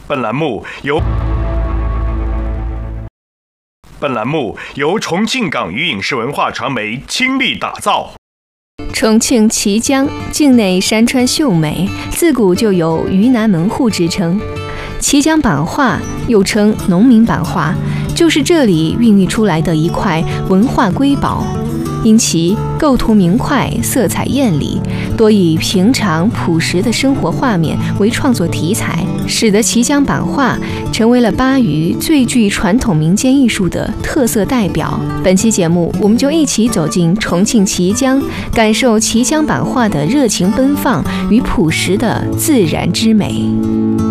本栏目由重庆港语影视文化传媒倾力打造。 重庆綦江境内山川秀美，自古就有鱼南门户之称。綦江版画又称农民版画，就是这里孕育出来的一块文化瑰宝。因其构图明快，色彩艳丽，多以平常朴实的生活画面为创作题材，使得綦江版画成为了巴渝最具传统民间艺术的特色代表。本期节目，我们就一起走进重庆綦江，感受綦江版画的热情奔放与朴实的自然之美。